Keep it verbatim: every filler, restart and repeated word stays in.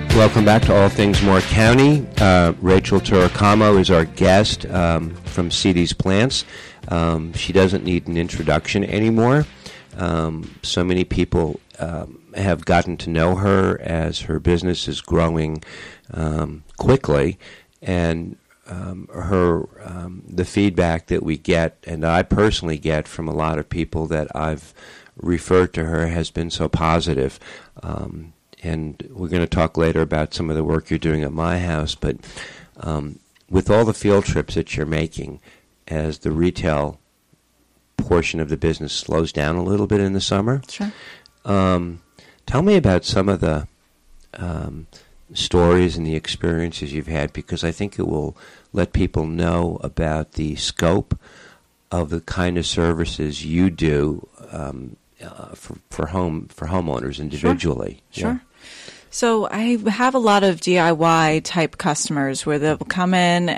Welcome back to All Things Moore County. Uh, Rachel Turacamo is our guest um, from C D's Plants. Um, she doesn't need an introduction anymore. Um, so many people um, have gotten to know her as her business is growing um, quickly, and um, her um, the feedback that we get, and I personally get from a lot of people that I've referred to her, has been so positive. Um, and we're going to talk later about some of the work you're doing at my house, but um, with all the field trips that you're making, as the retail portion of the business slows down a little bit in the summer, Sure. Um, tell me about some of the um, stories and the experiences you've had, because I think it will let people know about the scope of the kind of services you do um, uh, for, for home for homeowners individually. Sure. Sure. Yeah. So I have a lot of D I Y type customers where they'll come in